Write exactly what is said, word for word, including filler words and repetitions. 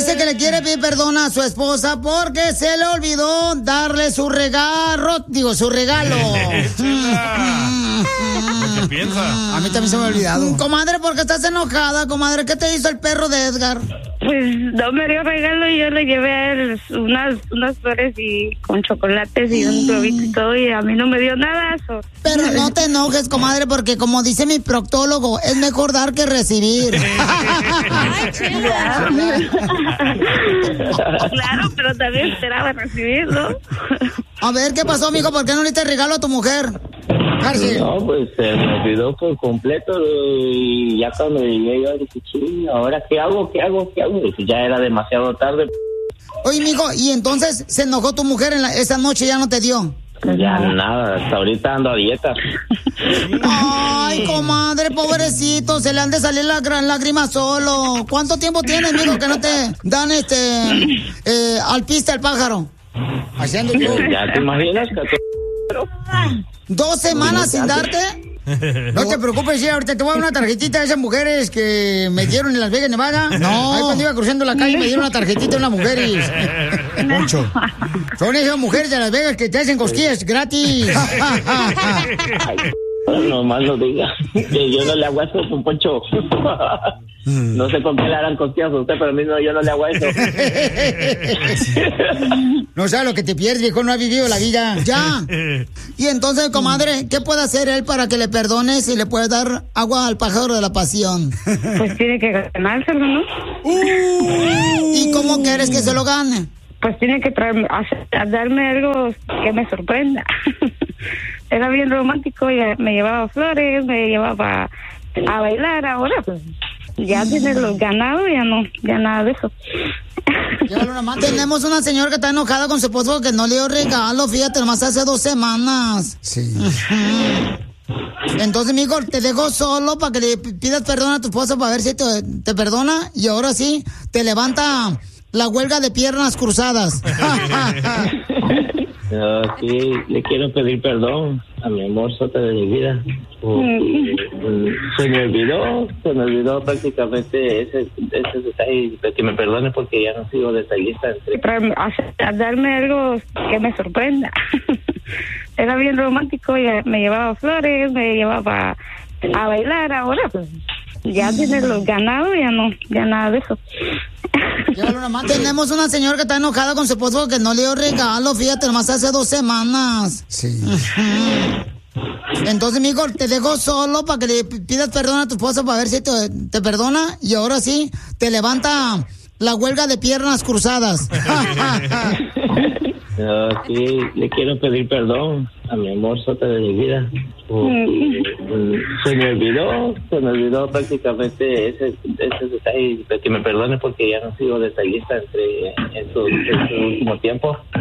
dice que le quiere pedir perdón a su esposa porque se le olvidó darle su regalo, digo, su regalo. ¿Qué piensa? A mí también se me ha olvidado. Comadre, ¿por qué estás enojada, comadre? ¿Qué te hizo el perro de Edgar? Pues no me dio regalo y yo le llevé a él unas, unas flores y con chocolates y un globito y todo, y a mí no me dio nada. So. Pero no te enojes, comadre, porque como dice mi proctólogo, es mejor dar que recibir. Ay, claro, pero también esperaba recibirlo. A ver, ¿qué pasó, amigo? ¿Por qué no le diste regalo a tu mujer? García. No, pues se me olvidó por completo y ya cuando llegué yo dije, sí, ¿ahora qué hago? ¿Qué hago? ¿Qué hago? Y pues ya era demasiado tarde. Oye, mijo, ¿y entonces se enojó tu mujer en la, esa noche y ya no te dio? Ya nada, hasta ahorita ando a dieta. Ay, comadre, pobrecito, se le han de salir las gran lágrimas solo. ¿Cuánto tiempo tienes, amigo, que no te dan este eh, alpiste al pájaro? Haciendo yo. ¿Ya te imaginas? ¿Dos semanas sin darte? No te preocupes, sí, ahorita te voy a dar una tarjetita de esas mujeres que me dieron en Las Vegas, Nevada. No. Ahí cuando iba cruzando la calle me dieron una tarjetita de unas mujeres. Mucho. Son esas mujeres de Las Vegas que te hacen cosquillas gratis. No más lo diga. Que yo no le hago eso, don Poncho. No sé con qué le harán cosquillas a usted, pero a mí no, yo no le hago eso. No sabes lo que te pierdes, viejo, no has vivido la vida. Ya. Y entonces, comadre, ¿qué puede hacer él para que le perdones y le puede dar agua al pájaro de la pasión? Pues tiene que ganárselo, ¿no? Uh, ¿Y cómo quieres que se lo gane? Pues tiene que traerme, hacer, darme algo que me sorprenda. Era bien romántico, ya me llevaba flores, me llevaba a bailar. Ahora pues ya tiene los ganados, ya no, ya nada de eso. Tenemos una señora que está enojada con su esposo que no le dio regalo, fíjate, nomás hace dos semanas. Sí. Entonces, mijo, te dejo solo para que le pidas perdón a tu esposo para ver si te, te perdona, y ahora sí, te levanta la huelga de piernas cruzadas. No, sí, le quiero pedir perdón a mi amor sota de mi vida. Porque, se me olvidó, se me olvidó prácticamente ese, ese detalle, de que me perdone porque ya no sigo detallista. Entre... Hacer, darme algo que me sorprenda. Era bien romántico, ya me llevaba flores, me llevaba a bailar. Ahora pues ya tiene los ganados, ya no, ya nada de eso. Tenemos una señora que está enojada con su esposo que no le dio regalo, fíjate, nomás hace dos semanas. Sí. Entonces, mijo, te dejo solo para que le pidas perdón a tu esposo para ver si te, te perdona, y ahora sí, te levanta la huelga de piernas cruzadas. No, sí, le quiero pedir perdón a mi amor sota de mi vida. Porque, se me olvidó, se me olvidó prácticamente ese, ese detalle, de que me perdone porque ya no sigo detallista entre en su, en su último tiempo.